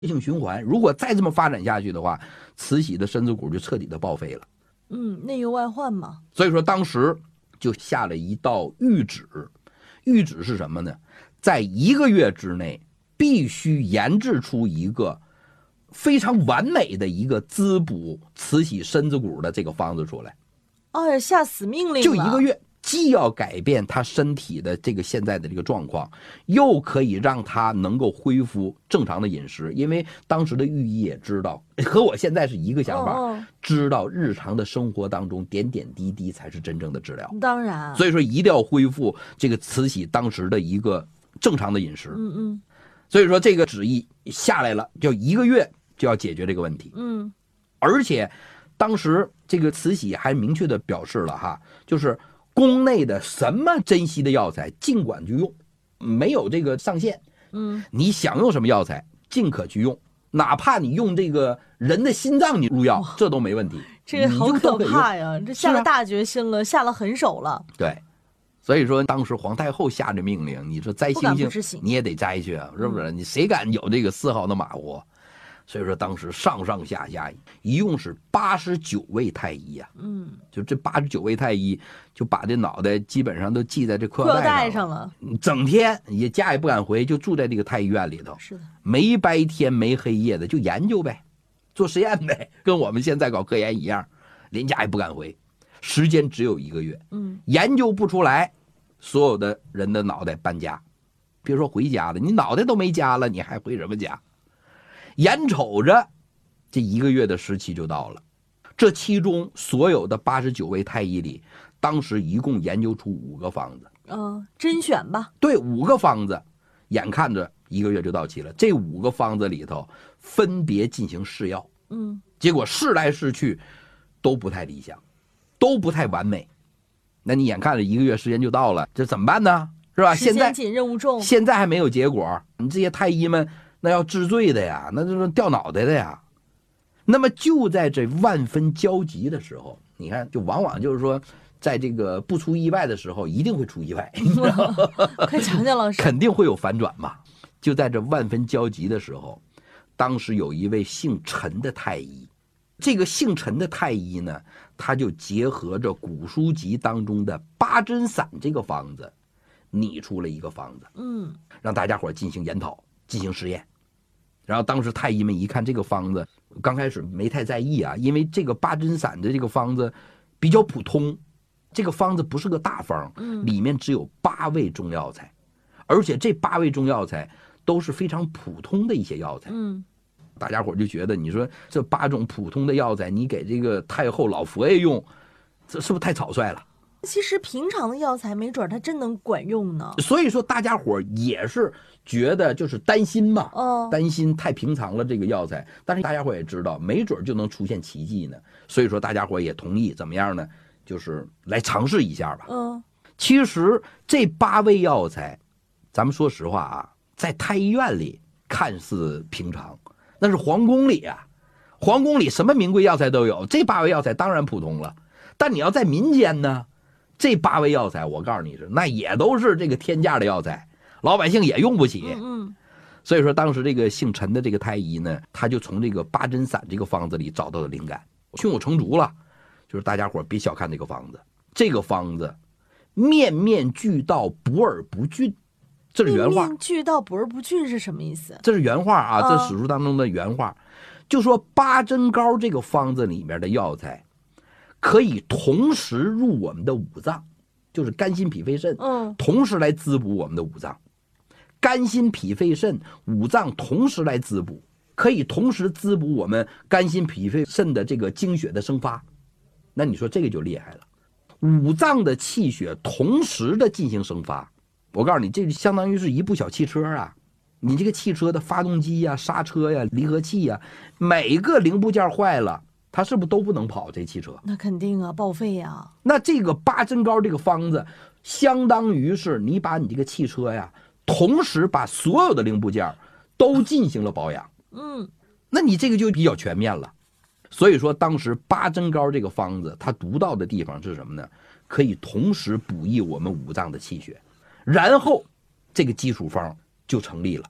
性循环。如果再这么发展下去的话，慈禧的身子骨就彻底的报废了。 内忧外患嘛。 所以说当时就下了一道谕旨，谕旨是什么呢？在1个月之内必须研制出一个非常完美的一个滋补慈禧身子骨的这个方子出来。 呀，下死命令了， 就1个月，既要改变他身体的这个现在的这个状况，又可以让他能够恢复正常的饮食。因为当时的御医也知道，和我现在是一个想法，知道日常的生活当中点点滴滴才是真正的治疗。 当然， 所以说一定要恢复这个慈禧当时的一个正常的饮食。所以说这个旨意下来了，就1个月就要解决这个问题。而且当时这个慈禧还明确的表示了哈，就是宫内的什么珍稀的药材尽管去用，没有这个上限。你想用什么药材尽可去用，哪怕你用这个人的心脏你入药，这都没问题。 这个好可怕呀，这下了大决心了，下了狠手了。 对，所以说当时皇太后下这命令，你说摘星星你也得摘去啊，是不是？你谁敢有这个丝毫的马虎？所以说当时上上下下一共是89位太医啊。就这89位太医就把这脑袋基本上都系在这裤腰带上了，整天也家也不敢回，就住在这个太医院里头。 是的， 没白天没黑夜的就研究呗，做实验呗，跟我们现在搞科研一样，连家也不敢回。时间只有1个月，研究不出来，所有的人的脑袋搬家，别说回家了，你脑袋都没家了，你还回什么家？眼瞅着这1个月的时期就到了，这其中所有的89位太医里，当时一共研究出5个方子。 甄选吧。 对，5个方子，眼看着1个月就到期了。这5个方子里头分别进行试药，结果试来试去都不太理想，都不太完美。那你眼看着1个月时间就到了，这怎么办呢？是吧？ 时间紧，任务重， 现在还没有结果，你这些太医们那要治罪的呀，那就是掉脑袋的呀。那么就在这万分焦急的时候，你看，就往往就是说，在这个不出意外的时候，一定会出意外。 快讲讲老师， 肯定会有反转嘛。就在这万分焦急的时候，当时有一位姓陈的太医，这个姓陈的太医呢，他就结合着古书籍当中的八珍散这个方子，拟出了一个方子，让大家伙进行研讨，进行实验。然后当时太医们一看这个方子，刚开始没太在意啊，因为这个八珍散的这个方子比较普通，这个方子不是个大方，里面只有8味中药材，而且这8味中药材都是非常普通的一些药材。大家伙就觉得，你说这8种普通的药材，你给这个太后老佛爷用，这是不是太草率了？ 其实平常的药材没准它真能管用呢。 所以说大家伙也是觉得就是担心嘛，担心太平常了这个药材，但是大家伙也知道没准就能出现奇迹呢。所以说大家伙也同意怎么样呢？就是来尝试一下吧。其实这8味药材，咱们说实话啊，在太医院里看似平常，那是皇宫里啊，皇宫里什么名贵药材都有，这8味药材当然普通了。但你要在民间呢，这8味药材我告诉你是那也都是这个天价的药材，老百姓也用不起。所以说当时这个姓陈的这个太医呢，他就从这个八珍散这个方子里找到了灵感，胸有成竹了。就是大家伙别小看这个方子，这个方子面面俱到，补而不峻，这是原话。面面俱到，补而不峻是什么意思？ 这是原话啊，这史书当中的原话，就说八珍膏这个方子里面的药材可以同时入我们的五脏，就是肝心脾肺肾，同时来滋补我们的五脏。肝心脾肺肾五脏同时来滋补，可以同时滋补我们肝心脾肺肾的这个精血的生发。那你说这个就厉害了，五脏的气血同时的进行生发。我告诉你，这就相当于是一部小汽车啊，你这个汽车的发动机呀、刹车呀、离合器呀，每个零部件坏了，它是不是都不能跑？这汽车那肯定啊，报废呀。 那这个八珍膏这个方子，相当于是你把你这个汽车呀，同时把所有的零部件都进行了保养。那你这个就比较全面了。所以说当时八珍膏这个方子它独到的地方是什么呢？可以同时补益我们五脏的气血，然后这个基础方就成立了。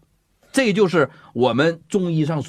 这就是我们中医上